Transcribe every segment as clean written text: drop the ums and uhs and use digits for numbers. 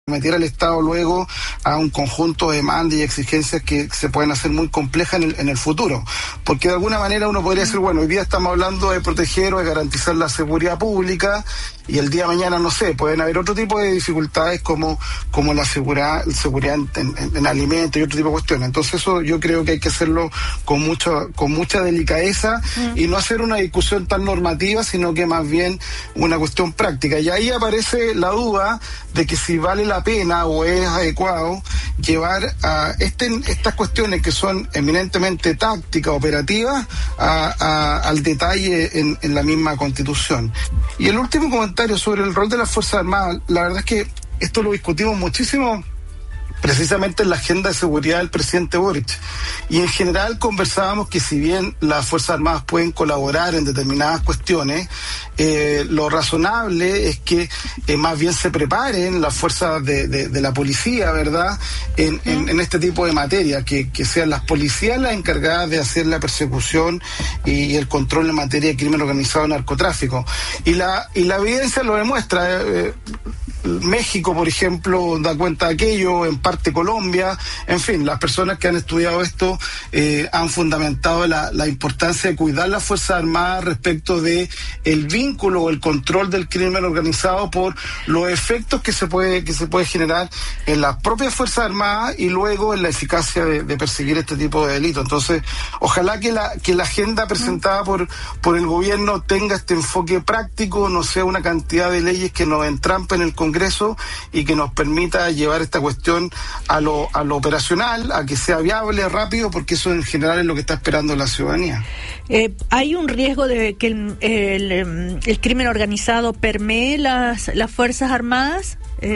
sometiera al Estado luego a un conjunto de demandas y exigencias que se pueden hacer muy complejas en el futuro. Porque de alguna manera uno podría decir, bueno, hoy día estamos hablando de proteger o de garantizar la seguridad pública, y el día de mañana, no sé, pueden haber otro tipo de dificultades como la seguridad en alimentos y otro tipo de cuestiones. Entonces eso yo creo que hay que hacerlo con mucha delicadeza y no hacer una discusión tan normativa, sino que más bien una cuestión práctica. Y ahí aparece la duda de que si vale la pena o es adecuado llevar a estas cuestiones que son eminentemente tácticas, operativas, al detalle en la misma Constitución. Y el último comentario sobre el rol de las Fuerzas Armadas, la verdad es que esto lo discutimos muchísimo precisamente en la agenda de seguridad del presidente Boric. Y en general conversábamos que si bien las Fuerzas Armadas pueden colaborar en determinadas cuestiones, lo razonable es que más bien se preparen las fuerzas de la policía, ¿verdad?, en este tipo de materia, que sean las policías las encargadas de hacer la persecución y el control en materia de crimen organizado y narcotráfico. Y la evidencia lo demuestra. México, por ejemplo, da cuenta de aquello, en parte Colombia, en fin, las personas que han estudiado esto han fundamentado la importancia de cuidar las Fuerzas Armadas respecto de el vínculo o el control del crimen organizado por los efectos que se puede generar en las propias Fuerzas Armadas y luego en la eficacia de perseguir este tipo de delitos. Entonces, ojalá que la agenda presentada por el gobierno tenga este enfoque práctico, no sea una cantidad de leyes que nos entrampen el Congreso y que nos permita llevar esta cuestión a lo operacional, a que sea viable, rápido, porque eso en general es lo que está esperando la ciudadanía. ¿Hay un riesgo de que el crimen organizado permee las Fuerzas Armadas,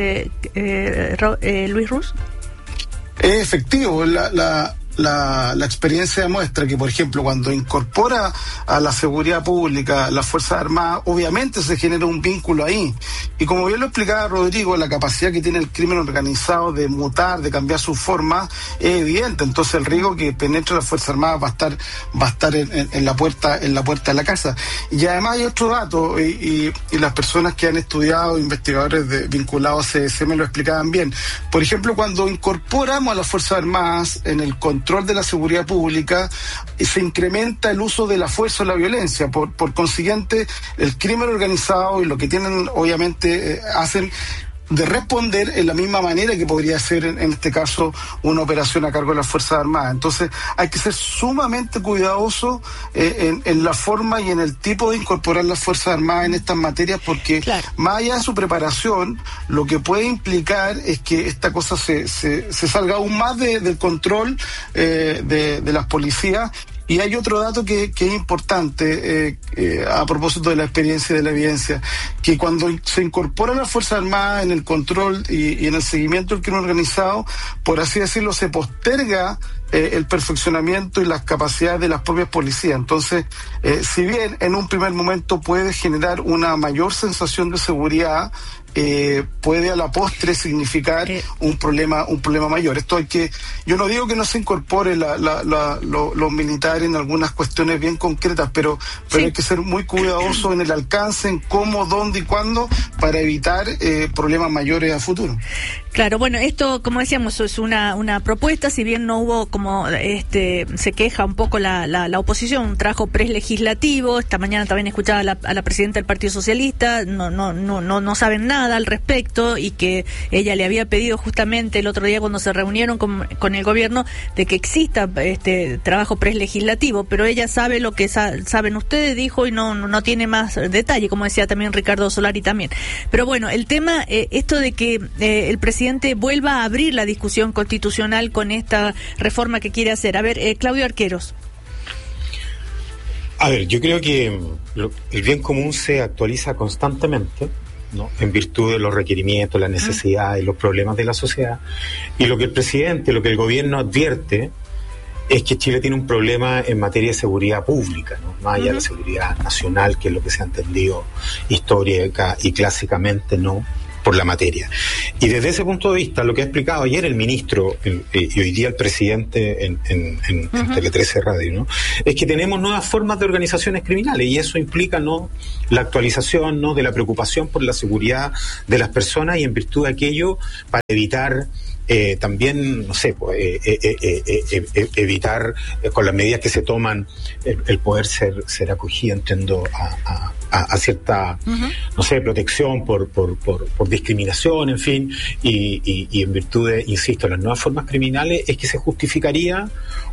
Luis Ruz? Es efectivo. La experiencia demuestra que, por ejemplo, cuando incorpora a la seguridad pública las Fuerzas Armadas, obviamente se genera un vínculo ahí. Y como bien lo explicaba Rodrigo, la capacidad que tiene el crimen organizado de mutar, de cambiar su forma, es evidente. Entonces el riesgo que penetre las Fuerzas Armadas va a estar en la puerta de la casa. Y además hay otro dato, y las personas que han estudiado, investigadores vinculados a CDC, me lo explicaban bien. Por ejemplo, cuando incorporamos a las Fuerzas Armadas en el control de la seguridad pública, se incrementa el uso de la fuerza o la violencia. Por consiguiente, el crimen organizado y lo que tienen, obviamente, hacen de responder en la misma manera que podría ser en este caso una operación a cargo de las Fuerzas Armadas. Entonces hay que ser sumamente cuidadoso en la forma y en el tipo de incorporar las Fuerzas Armadas en estas materias, porque claro, más allá de su preparación, lo que puede implicar es que esta cosa se salga aún más del control de las policías. Y hay otro dato que es importante a propósito de la experiencia y de la evidencia, que cuando se incorporan las Fuerzas Armadas en el control y en el seguimiento del crimen organizado, por así decirlo, se posterga el perfeccionamiento y las capacidades de las propias policías. Entonces, si bien en un primer momento puede generar una mayor sensación de seguridad, puede a la postre significar un problema mayor. Yo no digo que no se incorpore los militares en algunas cuestiones bien concretas, pero sí, hay que ser muy cuidadoso en el alcance, en cómo, dónde y cuándo, para evitar problemas mayores a futuro. Claro, bueno, esto, como decíamos, es una propuesta, si bien no hubo se queja un poco la oposición, un trabajo prelegislativo. Esta mañana también escuchaba a la presidenta del Partido Socialista, no saben nada al respecto, y que ella le había pedido justamente el otro día cuando se reunieron con el gobierno de que exista trabajo prelegislativo, pero ella sabe lo que saben ustedes, dijo, y no tiene más detalle, como decía también Ricardo Solari también. Pero bueno, el tema, esto de que el presidente vuelva a abrir la discusión constitucional con esta reforma que quiere hacer. A ver, Claudio Arqueros. A ver, yo creo que el bien común se actualiza constantemente, ¿no?, en virtud de los requerimientos, las necesidades, los problemas de la sociedad. Y lo que el gobierno advierte es que Chile tiene un problema en materia de seguridad pública, ¿no?, más allá de la seguridad nacional, que es lo que se ha entendido histórica y clásicamente, ¿no?, por la materia. Y desde ese punto de vista, lo que ha explicado ayer el ministro y hoy día el presidente en Tele 13 Radio, ¿no?, es que tenemos nuevas formas de organizaciones criminales, y eso implica, ¿no?, la actualización, ¿no?, de la preocupación por la seguridad de las personas, y en virtud de aquello, para evitar también, no sé, pues, evitar con las medidas que se toman el poder ser acogido, entiendo, a cierta, no sé, protección por discriminación, en fin, y en virtud de, insisto, las nuevas formas criminales, es que se justificaría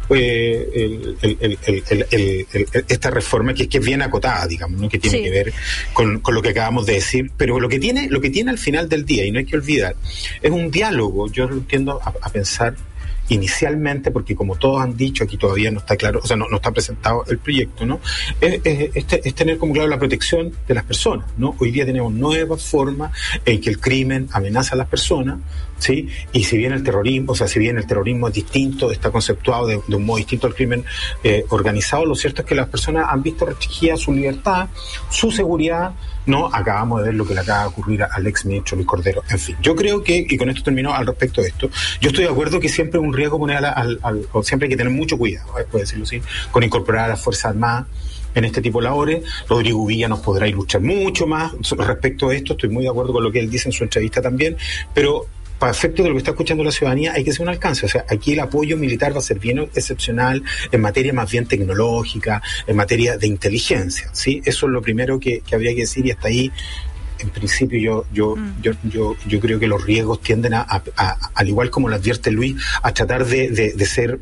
esta reforma, que es bien acotada, digamos, ¿no?, que tiene que ver con lo que acabamos de decir, pero lo que tiene al final del día, y no hay que olvidar, es un diálogo. Yo lo entiendo a pensar inicialmente, porque como todos han dicho, aquí todavía no está claro, o sea, no está presentado el proyecto, ¿no?, es tener como claro la protección de las personas, ¿no? Hoy día tenemos nuevas formas en que el crimen amenaza a las personas, ¿sí? Y si bien el terrorismo es distinto, está conceptuado de un modo distinto al crimen organizado, lo cierto es que las personas han visto restringida su libertad, su seguridad, ¿no? Acabamos de ver lo que le acaba de ocurrir al ex ministro Luis Cordero. En fin, yo creo que, y con esto termino al respecto de esto, yo estoy de acuerdo que siempre es un riesgo poner o siempre hay que tener mucho cuidado, puedo decirlo así, con incorporar a las Fuerzas Armadas en este tipo de labores. Rodrigo Villa nos podrá ilustrar mucho más respecto a esto, estoy muy de acuerdo con lo que él dice en su entrevista también, pero para efectos de lo que está escuchando la ciudadanía hay que hacer un alcance. O sea, aquí el apoyo militar va a ser bien excepcional, en materia más bien tecnológica, en materia de inteligencia, ¿sí? Eso es lo primero que habría que decir, y hasta ahí, en principio, yo creo que los riesgos tienden a al igual como lo advierte Luis, a tratar de ser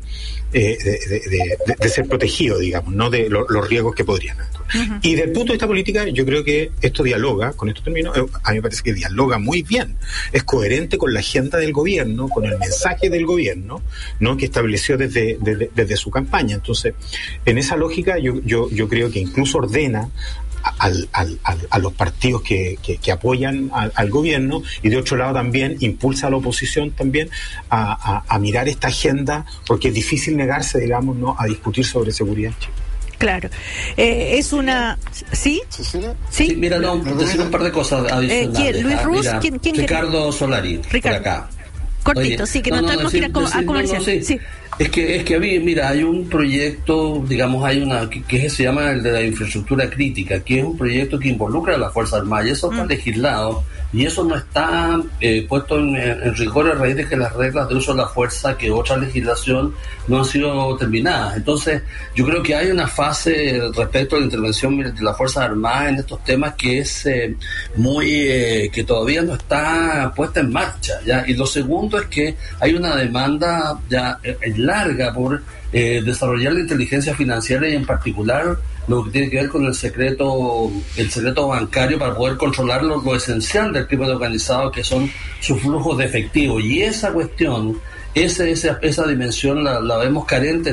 protegido, digamos, no de los riesgos que podrían haber. Y desde el punto de vista política, yo creo que esto dialoga, con esto termino, a mí me parece que dialoga muy bien, es coherente con la agenda del gobierno, con el mensaje del gobierno, ¿no?, que estableció desde su campaña. Entonces, en esa lógica, yo creo que incluso ordena a los partidos que apoyan al gobierno, y de otro lado también impulsa a la oposición también a mirar esta agenda, porque es difícil negarse, digamos, ¿no?, a discutir sobre seguridad. Claro. Es una... ¿Sí? Sí, mira, decir un par de cosas adicionales. ¿Luis Ruz? Mira, ¿Quién Ricardo Solari, por acá. Cortito. Oye, sí, que no tenemos que ir a comercial. Sí. Es que a mí, mira, hay un proyecto, digamos, hay una que se llama el de la infraestructura crítica, que es un proyecto que involucra a las Fuerzas Armadas, y eso está legislado, y eso no está puesto en rigor a raíz de que las reglas de uso de la fuerza, que otra legislación, no han sido terminadas. Entonces, yo creo que hay una fase respecto a la intervención de las Fuerzas Armadas en estos temas que es que todavía no está puesta en marcha, ¿ya? Y lo segundo es que hay una demanda ya larga por desarrollar la inteligencia financiera, y en particular lo que tiene que ver con el secreto bancario, para poder controlar lo esencial del crimen organizado, que son sus flujos de efectivo. Y esa cuestión, esa dimensión la vemos carente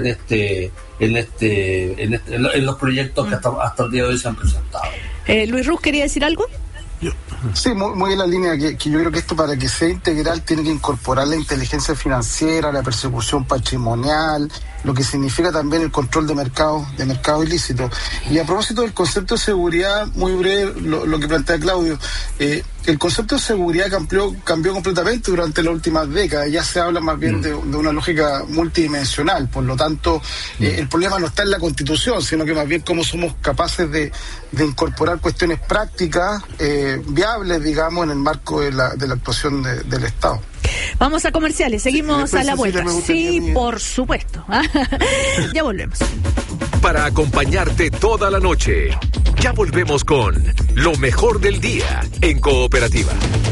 en los proyectos que hasta el día de hoy se han presentado. Luis Ruz, ¿quería decir algo? Sí, muy en la línea que yo creo que esto, para que sea integral, tiene que incorporar la inteligencia financiera, la persecución patrimonial, lo que significa también el control de mercado ilícito. Y a propósito del concepto de seguridad, muy breve lo que plantea Claudio, el concepto de seguridad cambió completamente durante las últimas décadas. Ya se habla más bien de una lógica multidimensional. Por lo tanto, el problema no está en la Constitución, sino que más bien cómo somos capaces de incorporar cuestiones prácticas, viables, digamos, en el marco de la actuación del Estado. Vamos a comerciales, seguimos a la vuelta. Sí, por supuesto. Ya volvemos. Para acompañarte toda la noche, ya volvemos con lo mejor del día en Cooperativa.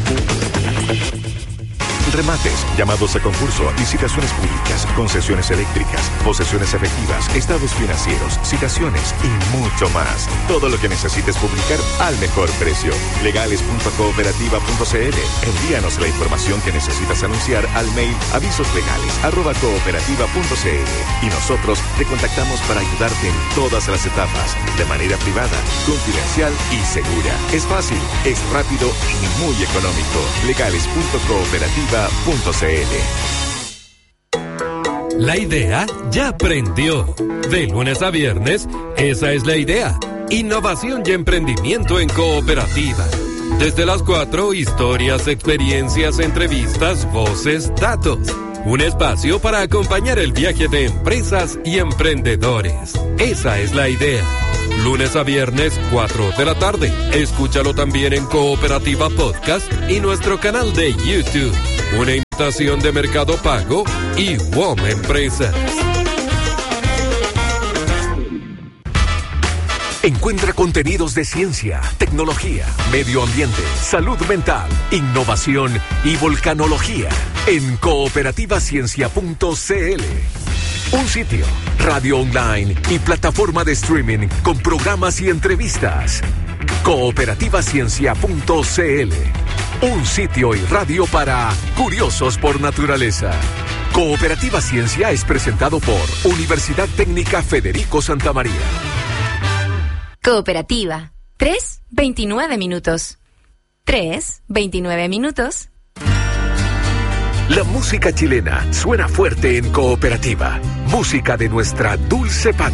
Remates, llamados a concurso, licitaciones públicas, concesiones eléctricas, posesiones efectivas, estados financieros, citaciones y mucho más. Todo lo que necesites publicar al mejor precio. Legales.cooperativa.cl. Envíanos la información que necesitas anunciar al mail avisoslegales@cooperativa.cl y nosotros te contactamos para ayudarte en todas las etapas, de manera privada, confidencial y segura. Es fácil, es rápido y muy económico. Legales.cooperativa.cl. La idea ya prendió. De lunes a viernes, esa es la idea. Innovación y emprendimiento en Cooperativa. Desde las 4, historias, experiencias, entrevistas, voces, datos. Un espacio para acompañar el viaje de empresas y emprendedores. Esa es la idea. Lunes a viernes, 4 de la tarde. Escúchalo también en Cooperativa Podcast y nuestro canal de YouTube. Una invitación de Mercado Pago y WOM Empresas. Encuentra contenidos de ciencia, tecnología, medio ambiente, salud mental, innovación y volcanología en cooperativaciencia.cl. Un sitio, radio online y plataforma de streaming con programas y entrevistas. Cooperativaciencia.cl. Un sitio y radio para curiosos por naturaleza. Cooperativa Ciencia es presentado por Universidad Técnica Federico Santa María. Cooperativa. 3:29 minutos. 3:29 minutos. La música chilena suena fuerte en Cooperativa. Música de nuestra dulce patria.